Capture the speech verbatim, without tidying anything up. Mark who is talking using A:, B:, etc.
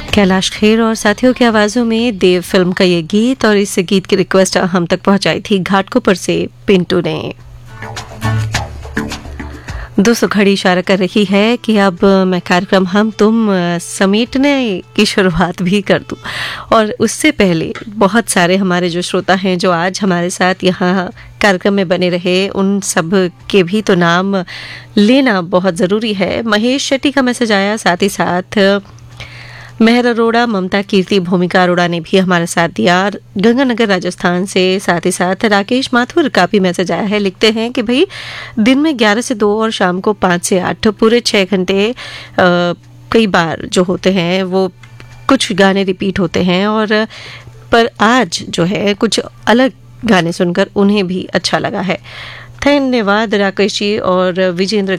A: कैलाश खेर और साथियों की आवाज़ों में देव फिल्म का ये गीत, और इस गीत की रिक्वेस्ट हम तक पहुंचाई थी घाटकोपर से पिंटू ने। दोस्तों घड़ी इशारा कर रही है कि अब मैं कार्यक्रम हम तुम समेटने की शुरुआत भी कर दूं, और उससे पहले बहुत सारे हमारे जो श्रोता हैं जो आज हमारे साथ यहाँ कार्यक्रम में बने रहे, उन सब के भी तो नाम लेना बहुत ज़रूरी है। महेश शेट्टी का मैसेज आया, साथ ही साथ मेहर अरोड़ा, ममता कीर्ति, भूमिका अरोड़ा ने भी हमारे साथ दिया गंगानगर राजस्थान से। साथ ही साथ राकेश माथुर का भी मैसेज आया है, लिखते हैं कि भाई दिन में ग्यारह से दो और शाम को पाँच से आठ पूरे छः घंटे कई बार जो होते हैं वो कुछ गाने रिपीट होते हैं, और पर आज जो है कुछ अलग गाने सुनकर उन्हें भी अच्छा लगा है। धन्यवाद राकेश जी और विजेंद्र